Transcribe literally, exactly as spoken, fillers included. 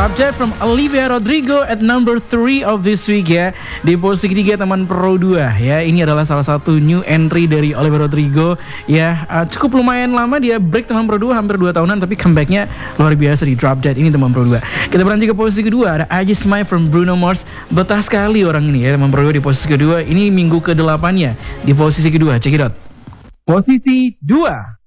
Drop Dead from Olivia Rodrigo at number three of this week ya. Di posisi ketiga teman Pro dua ya. Ini adalah salah satu new entry dari Olivia Rodrigo ya. Uh, cukup lumayan lama dia break teman Pro dua, hampir dua tahunan, tapi comebacknya luar biasa di Drop Dead ini teman Pro dua. Kita beranjak ke posisi kedua, ada I Just Smile from Bruno Mars. Betah sekali orang ini ya teman Pro dua di posisi kedua. Ini minggu ke delapannya di posisi kedua. Check it out. Posisi dua.